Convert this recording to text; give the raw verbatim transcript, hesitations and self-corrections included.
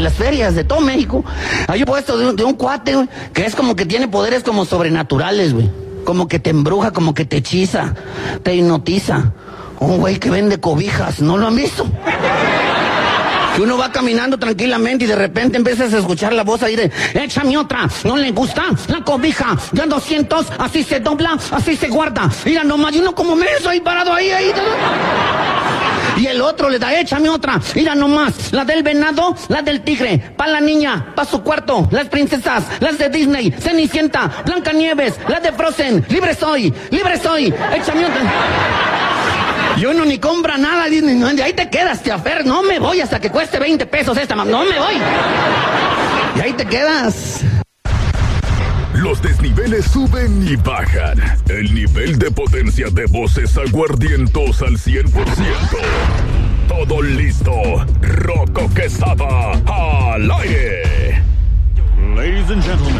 las ferias de todo México, hay un puesto de un, de un cuate, güey, que es como que tiene poderes como sobrenaturales, güey. Como que te embruja, como que te hechiza, te hipnotiza. Un güey que vende cobijas, ¿no lo han visto? Que uno va caminando tranquilamente y de repente empiezas a escuchar la voz ahí de échame otra, ¿no le gusta? La cobija, ya doscientos, así se dobla, así se guarda. Mira nomás, y uno como menso ahí parado ahí, ahí. Y el otro le da, échame otra, mira nomás, la del venado, la del tigre, pa' la niña, pa' su cuarto, las princesas, las de Disney, Cenicienta, Blancanieves, la de Frozen, libre soy, libre soy, échame otra. Y uno ni compra nada, de ahí te quedas, tía Fer, no me voy hasta que cueste veinte pesos esta, no me voy. Y ahí te quedas. Los desniveles suben y bajan. El nivel de potencia de voces aguardientos al cien por ciento. Todo listo. Rocco Quesada al aire. Ladies and gentlemen,